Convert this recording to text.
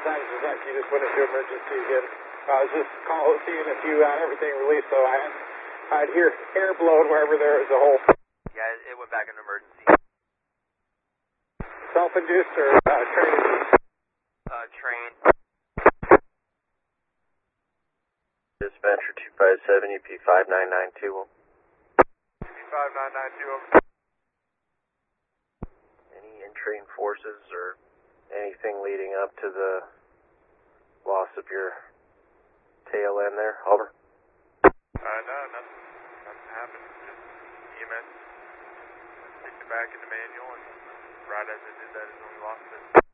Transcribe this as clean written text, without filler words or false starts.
sometimes it's like you just put into emergency again. I was just seeing if you got everything released, so I'd hear air blowing wherever there was a hole. Yeah, it went back into emergency. Self-induced or train-induced? Train. Dispatcher 257, UP 59921. UP 59921, over. Any in-train forces or anything leading up to the loss of your tail end there? Over. No, nothing happened. Just EMS kicked it back in the manual, and right as it did that is when we lost it.